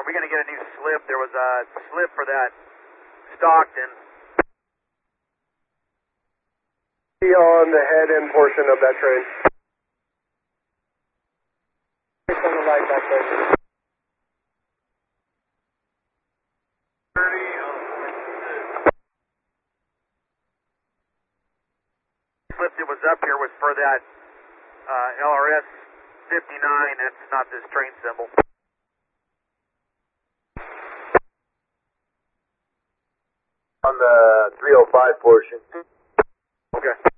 we're going to get a new slip. There was a slip for that Stockton. On the head end portion of that train. On the right back there. Slip that was up here was for that LRS 59. That's not this train symbol. On the 305 portion. Okay.